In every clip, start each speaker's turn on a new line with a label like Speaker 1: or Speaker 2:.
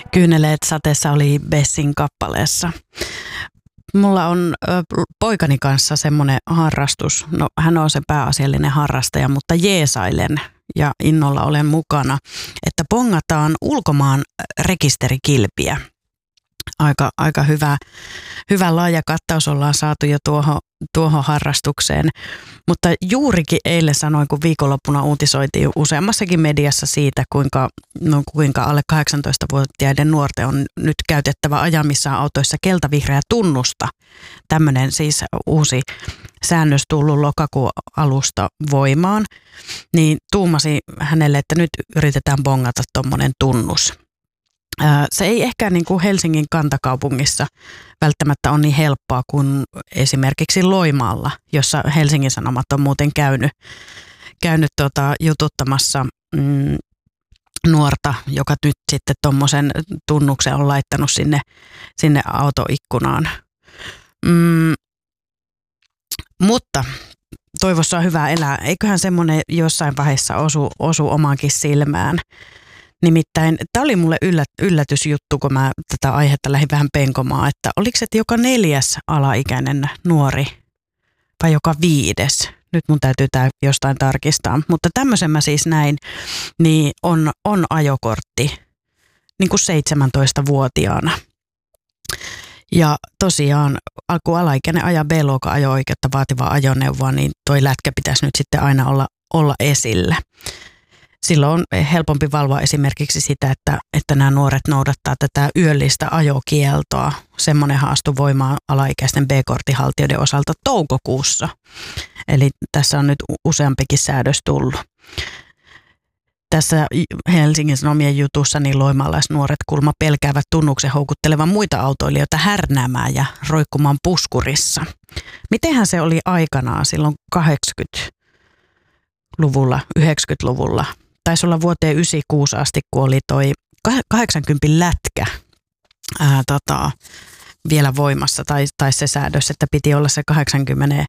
Speaker 1: Kyyneleet sateessa oli Bessin kappaleessa. Mulla on poikani kanssa semmoinen harrastus. No, hän on se pääasiallinen harrastaja, mutta jeesailen ja innolla olen mukana, että bongataan ulkomaan rekisterikilpiä. Aika hyvä laaja kattaus ollaan saatu jo tuohon harrastukseen. Mutta juurikin eilen sanoin, kun viikonloppuna uutisoitiin useammassakin mediassa siitä, kuinka alle 18-vuotiaiden nuorten on nyt käytettävä ajamissaan autoissa keltavihreää tunnusta. Tämmöinen siis uusi säännös tullut lokakuun alusta voimaan. Niin tuumasi hänelle, että nyt yritetään bongata tuommoinen tunnus. Se ei ehkä niin kuin Helsingin kantakaupungissa välttämättä ole niin helppoa kuin esimerkiksi Loimaalla, jossa Helsingin Sanomat on muuten käynyt jututtamassa nuorta, joka nyt sitten tuommoisen tunnuksen on laittanut sinne autoikkunaan. Mutta toivossa on hyvä elää. Eiköhän semmoinen jossain vaiheessa osu omaankin silmään. Nimittäin tämä oli mulle yllätysjuttu, kun mä tätä aihetta lähdin vähän penkomaan, että oliko se joka 4. alaikäinen nuori vai joka 5. Nyt mun täytyy tämä jostain tarkistaa, mutta tämmöisen mä siis näin, niin on ajokortti niin kuin 17-vuotiaana. Ja tosiaan, kun alaikäinen ajaa B-luokan ajo-oikeutta vaativaa ajoneuvoa, niin toi lätkä pitäisi nyt sitten aina olla esillä. Silloin on helpompi valvoa esimerkiksi sitä, että nämä nuoret noudattaa tätä yöllistä ajokieltoa. Semmoinen astui voimaan alaikäisten B-korttihaltijoiden osalta toukokuussa. Eli tässä on nyt useampikin säädös tullut. Tässä Helsingin Sanomien jutussa niin loimalaisnuoret kulma pelkäävät tunnuksen houkuttelevan muita autoilijoita härnäämään ja roikkumaan puskurissa. Mitenhän se oli aikanaan silloin 80-luvulla, 90-luvulla? Taisi olla vuoteen 96 asti, kun oli toi 80 lätkä vielä voimassa, tai se säädös, että piti olla se 80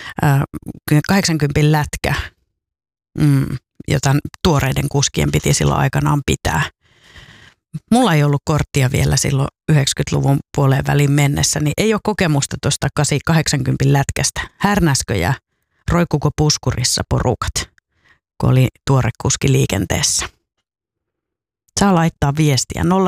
Speaker 1: lätkä, jota tuoreiden kuskien piti silloin aikanaan pitää. Mulla ei ollut korttia vielä silloin 90-luvun puoleen väliin mennessä, niin ei ole kokemusta tuosta 80 lätkästä. Härnäskö ja roikkuko puskurissa porukat, kun oli tuore kuski liikenteessä. Saa laittaa viestiä 0401455666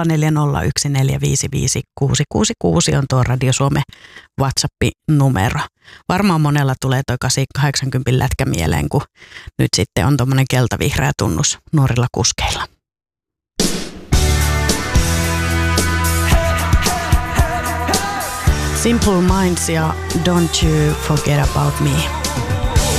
Speaker 1: on tuo Radio Suomen WhatsApp-numero. Varmaan monella tulee toi 80 lätkä mieleen, kun nyt sitten on tommonen keltavihreä tunnus nuorilla kuskeilla. Simple Minds ja Don't You Forget About Me.